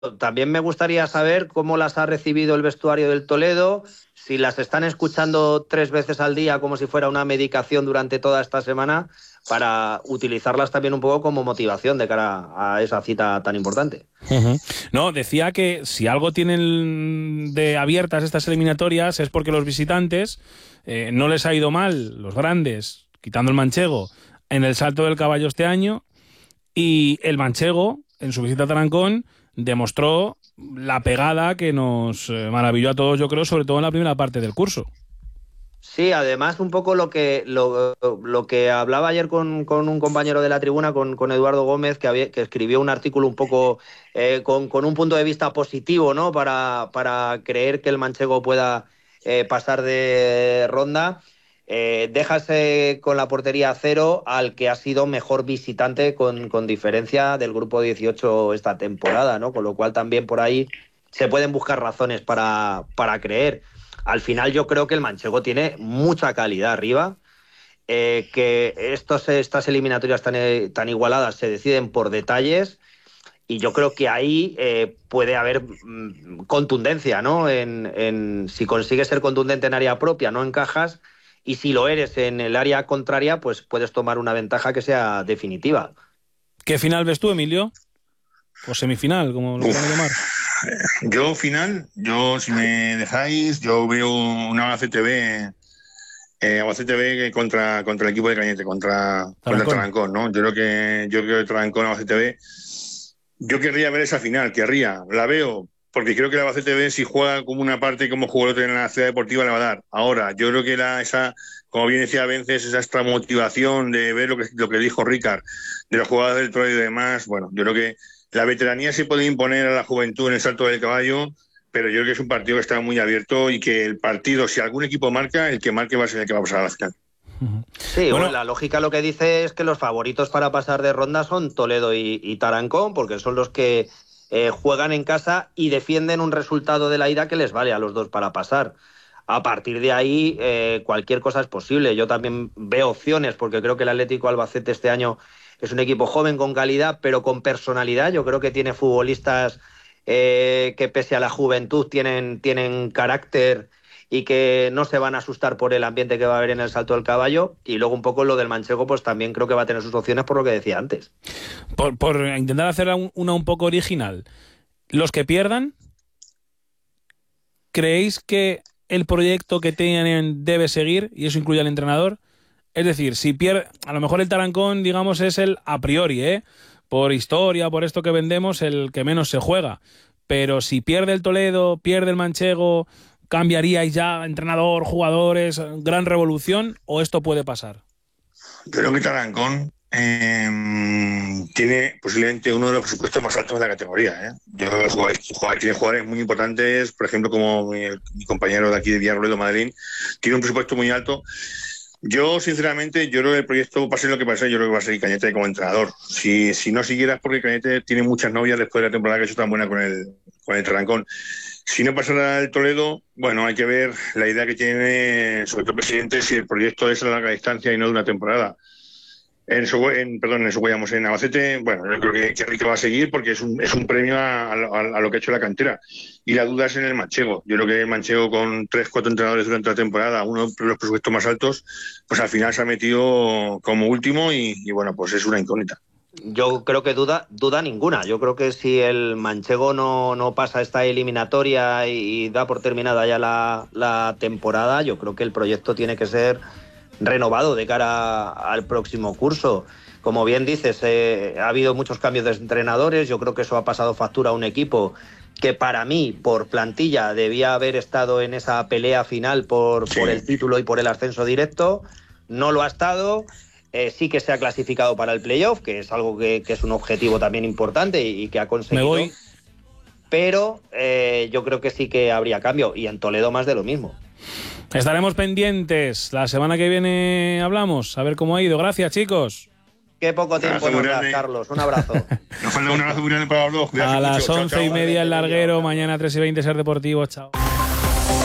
también me gustaría saber cómo las ha recibido el vestuario del Toledo, si las están escuchando 3 veces al día como si fuera una medicación durante toda esta semana, para utilizarlas también un poco como motivación de cara a esa cita tan importante. No, decía que si algo tienen de abiertas estas eliminatorias es porque los visitantes no les ha ido mal, los grandes, quitando el manchego, en el salto del caballo este año, y el manchego, en su visita a Tarancón, demostró la pegada que nos maravilló a todos, yo creo, sobre todo en la primera parte del curso. Sí, además un poco lo que hablaba ayer con un compañero de la tribuna, con Eduardo Gómez, que escribió un artículo un poco con un punto de vista positivo, ¿no? Para creer que el manchego pueda pasar de ronda. Déjase con la portería a cero al que ha sido mejor visitante con diferencia del grupo 18 esta temporada, ¿no? Con lo cual también por ahí se pueden buscar razones para creer. Al final yo creo que el manchego tiene mucha calidad arriba, que estas eliminatorias tan igualadas se deciden por detalles, y yo creo que ahí puede haber contundencia, ¿no? En si consigues ser contundente en área propia, no encajas, y si lo eres en el área contraria, pues puedes tomar una ventaja que sea definitiva. ¿Qué final ves tú, Emilio? O semifinal, como lo quieran llamar. Yo final, si me dejáis, yo veo una Albacete B contra el equipo de Cañete, contra el Tarancón, ¿no? Yo creo que Tarancón Albacete B, yo querría ver esa final, la veo, porque creo que el Albacete B, si juega como una parte como jugó el otro en la Ciudad Deportiva, la va a dar. Ahora, yo creo que como bien decía Vences, esa extra motivación de ver lo que dijo Ricard, de los jugadores del Troy y demás, bueno, yo creo que la veteranía se puede imponer a la juventud en el salto del caballo, pero yo creo que es un partido que está muy abierto y que el partido, si algún equipo marca, el que marque va a ser el que va a pasar a la final. Sí, bueno, la lógica lo que dice es que los favoritos para pasar de ronda son Toledo y Tarancón, porque son los que juegan en casa y defienden un resultado de la ida que les vale a los dos para pasar. A partir de ahí, cualquier cosa es posible. Yo también veo opciones, porque creo que el Atlético Albacete este año es un equipo joven con calidad, pero con personalidad. Yo creo que tiene futbolistas que pese a la juventud tienen carácter y que no se van a asustar por el ambiente que va a haber en el salto del caballo. Y luego un poco lo del manchego, pues también creo que va a tener sus opciones por lo que decía antes. Por intentar hacer una un poco original, los que pierdan, ¿creéis que el proyecto que tienen debe seguir? Y eso incluye al entrenador. Es decir, si pierde, a lo mejor el Tarancón, digamos, es el a priori, por historia, por esto que vendemos, el que menos se juega. Pero si pierde el Toledo, pierde el manchego, ¿cambiaríais ya entrenador, jugadores, gran revolución, o esto puede pasar? Creo que Tarancón tiene posiblemente uno de los presupuestos más altos de la categoría. Tiene jugadores muy importantes, por ejemplo, como mi compañero de aquí de Villarroledo, Madrid, tiene un presupuesto muy alto. Yo, sinceramente, yo creo que el proyecto, pase lo que pase, yo creo que va a seguir Cañete como entrenador. Si no siguieras, porque Cañete tiene muchas novias después de la temporada que ha hecho tan buena con el Tarancón. Si no pasara el Toledo, bueno, hay que ver la idea que tiene, sobre todo el presidente, si el proyecto es a larga distancia y no de una temporada. En Albacete, bueno, yo creo que Rico va a seguir porque es un premio a lo que ha hecho la cantera. Y la duda es en el manchego. Yo creo que el manchego, con 3-4 entrenadores durante la temporada, uno de los presupuestos más altos, pues al final se ha metido como último y bueno, pues es una incógnita. Yo creo que duda ninguna. Yo creo que si el manchego no pasa esta eliminatoria y da por terminada ya la temporada, yo creo que el proyecto tiene que ser renovado de cara al próximo curso. Como bien dices, ha habido muchos cambios de entrenadores. Yo creo que eso ha pasado factura a un equipo que, para mí, por plantilla, debía haber estado en esa pelea final por el título y por el ascenso directo. No lo ha estado. Sí que se ha clasificado para el playoff, que es algo que es un objetivo también importante y que ha conseguido. Me voy. Pero yo creo que sí que habría cambio, y en Toledo más de lo mismo. Estaremos pendientes. La semana que viene hablamos, a ver cómo ha ido. Gracias, chicos. Qué poco tiempo nos das, Carlos. Un abrazo. Nos falta un abrazo muy grande para los dos. A las 11:30 el Larguero, mañana 3:20 Ser Deportivo. Chao.